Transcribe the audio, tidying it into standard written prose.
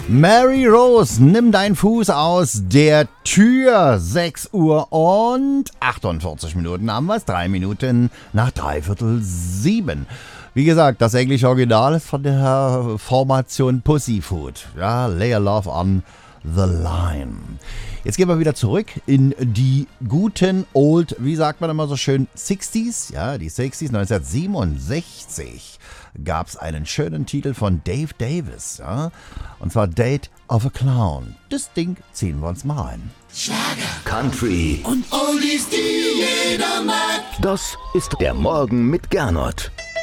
Mary Rose, nimm deinen Fuß aus der Tür. 6 Uhr und 48 Minuten haben wir es. 3 Minuten nach 6:45. Wie gesagt, das englische Original ist von der Formation Pussyfoot. Ja, Lay a Love on the Line. Jetzt gehen wir wieder zurück in die guten Old, wie sagt man immer so schön, 60s. Ja, die 60s, 1967 gab es einen schönen Titel von Dave Davis. Ja, und zwar Date of a Clown. Das Ding ziehen wir uns mal rein. Schlager, Country und Oldies, die jeder mag. Das ist der Morgen mit Gernot.